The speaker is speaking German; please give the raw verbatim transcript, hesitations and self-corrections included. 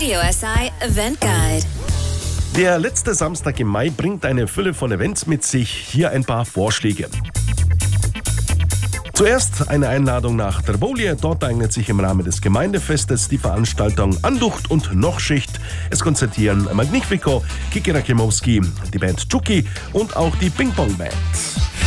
Radio S I Event Guide. Der letzte Samstag im Mai bringt eine Fülle von Events mit sich. Hier ein paar Vorschläge. Zuerst eine Einladung nach Terbolie. Dort eignet sich im Rahmen des Gemeindefestes die Veranstaltung Anducht und Nochschicht. Es konzertieren Magnifico, Kiki Rakimowski, die Band Chucky und auch die Ping Pong Band.